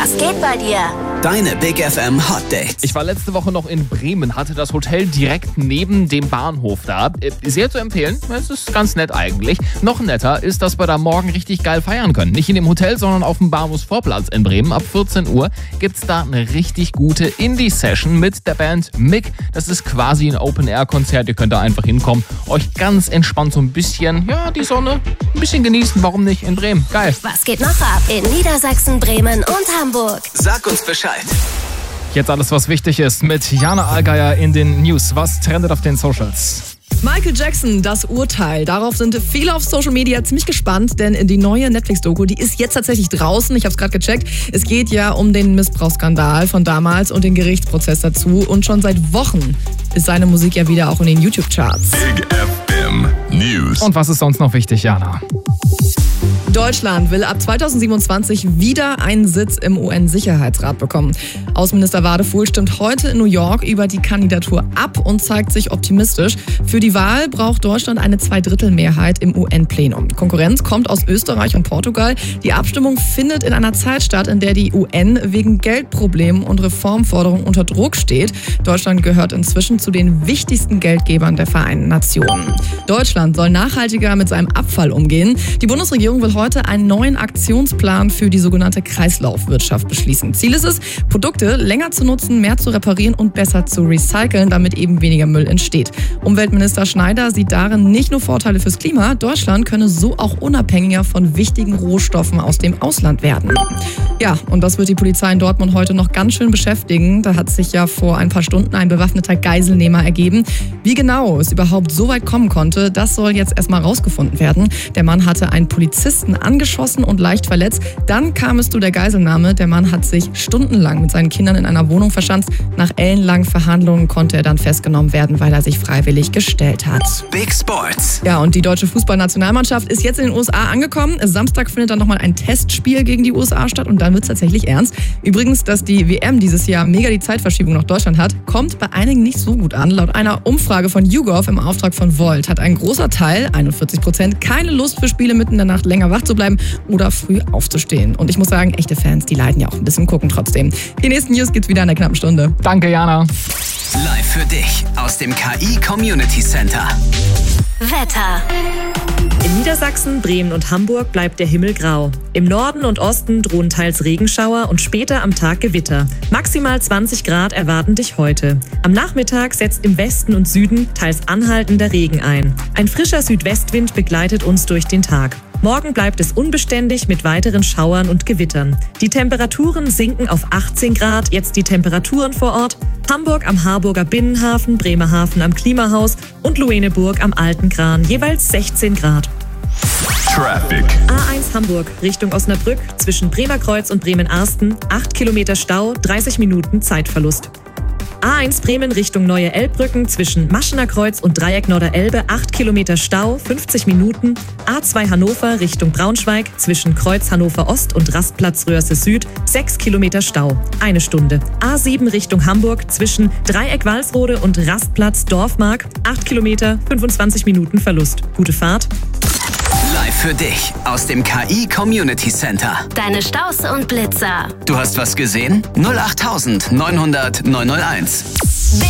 Was geht bei dir? Deine Big FM Hot Dates. Ich war letzte Woche noch in Bremen, hatte das Hotel direkt neben dem Bahnhof da. Sehr zu empfehlen, es ist ganz nett eigentlich. Noch netter ist, dass wir da morgen richtig geil feiern können. Nicht in dem Hotel, sondern auf dem Bahnhofsvorplatz in Bremen. Ab 14 Uhr gibt's da eine richtig gute Indie-Session mit der Band Mick. Das ist quasi ein Open-Air-Konzert. Ihr könnt da einfach hinkommen, euch ganz entspannt so ein bisschen, die Sonne, ein bisschen genießen. Warum nicht in Bremen? Geil. Was geht noch ab in Niedersachsen, Bremen und Hamburg? Sag uns Bescheid. Jetzt alles, was wichtig ist mit Jana Allgeier in den News. Was trendet auf den Socials? Michael Jackson, das Urteil. Darauf sind viele auf Social Media ziemlich gespannt, denn die neue Netflix-Doku, die ist jetzt tatsächlich draußen. Ich habe es gerade gecheckt. Es geht ja um den Missbrauchsskandal von damals und den Gerichtsprozess dazu. Und schon seit Wochen ist seine Musik ja wieder auch in den YouTube-Charts. Big FM News. Und was ist sonst noch wichtig, Jana? Deutschland will ab 2027 wieder einen Sitz im UN-Sicherheitsrat bekommen. Außenminister Wadefuhl stimmt heute in New York über die Kandidatur ab und zeigt sich optimistisch. Für die Wahl braucht Deutschland eine Zweidrittelmehrheit im UN-Plenum. Konkurrenz kommt aus Österreich und Portugal. Die Abstimmung findet in einer Zeit statt, in der die UN wegen Geldproblemen und Reformforderungen unter Druck steht. Deutschland gehört inzwischen zu den wichtigsten Geldgebern der Vereinten Nationen. Deutschland soll nachhaltiger mit seinem Abfall umgehen. Die Bundesregierung will heute einen neuen Aktionsplan für die sogenannte Kreislaufwirtschaft beschließen. Ziel ist es, Produkte länger zu nutzen, mehr zu reparieren und besser zu recyceln, damit eben weniger Müll entsteht. Umweltminister Schneider sieht darin nicht nur Vorteile fürs Klima, Deutschland könne so auch unabhängiger von wichtigen Rohstoffen aus dem Ausland werden. Ja, und das wird die Polizei in Dortmund heute noch ganz schön beschäftigen. Da hat sich ja vor ein paar Stunden ein bewaffneter Geiselnehmer ergeben. Wie genau es überhaupt so weit kommen konnte, das soll jetzt erstmal rausgefunden werden. Der Mann hatte einen Polizisten angeschossen und leicht verletzt. Dann kam es zu der Geiselnahme. Der Mann hat sich stundenlang mit seinen Kindern in einer Wohnung verschanzt. Nach ellenlangen Verhandlungen konnte er dann festgenommen werden, weil er sich freiwillig gestellt hat. Big Sports. Ja, und die deutsche Fußballnationalmannschaft ist jetzt in den USA angekommen. Samstag findet dann nochmal ein Testspiel gegen die USA statt und dann wird es tatsächlich ernst. Übrigens, dass die WM dieses Jahr mega die Zeitverschiebung nach Deutschland hat, kommt bei einigen nicht so gut an. Laut einer Umfrage von YouGov im Auftrag von Volt hat ein großer Teil, 41%, keine Lust für Spiele mitten in der Nacht länger wach zu bleiben oder früh aufzustehen. Und ich muss sagen, echte Fans, die leiden ja auch ein bisschen gucken trotzdem. Die nächsten News gibt's wieder in einer knappen Stunde. Danke, Jana. Live für dich aus dem KI Community Center. Wetter. In Niedersachsen, Bremen und Hamburg bleibt der Himmel grau. Im Norden und Osten drohen teils Regenschauer und später am Tag Gewitter. Maximal 20 Grad erwarten dich heute. Am Nachmittag setzt im Westen und Süden teils anhaltender Regen ein. Ein frischer Südwestwind begleitet uns durch den Tag. Morgen bleibt es unbeständig mit weiteren Schauern und Gewittern. Die Temperaturen sinken auf 18 Grad, jetzt die Temperaturen vor Ort. Hamburg am Harburger Binnenhafen, Bremerhaven am Klimahaus und Lueneburg am Alten Kran, jeweils 16 Grad. Traffic. A1 Hamburg Richtung Osnabrück zwischen Bremerkreuz und Bremen-Arsten, 8 Kilometer Stau, 30 Minuten Zeitverlust. A1 Bremen Richtung Neue Elbbrücken zwischen Maschener Kreuz und Dreieck Norderelbe, 8 Kilometer Stau, 50 Minuten. A2 Hannover Richtung Braunschweig zwischen Kreuz Hannover Ost und Rastplatz Röhrse Süd, 6 Kilometer Stau, 1 Stunde. A7 Richtung Hamburg zwischen Dreieck Walsrode und Rastplatz Dorfmark, 8 Kilometer, 25 Minuten Verlust. Gute Fahrt. Live für dich aus dem KI Community Center. Deine Staus und Blitzer. Du hast was gesehen? 08900 901.